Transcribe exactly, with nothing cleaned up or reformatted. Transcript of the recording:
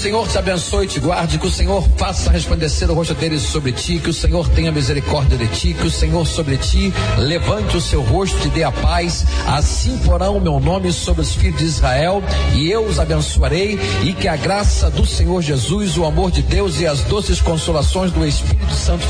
Senhor te abençoe e te guarde, que o Senhor faça resplandecer o rosto dele sobre ti, que o Senhor tenha misericórdia de ti, que o Senhor sobre ti levante o seu rosto e te dê a paz. Assim porão o meu nome sobre os filhos de Israel, e eu os abençoarei, e que a graça do Senhor Jesus, o amor de Deus e as doces consolações do Espírito Santo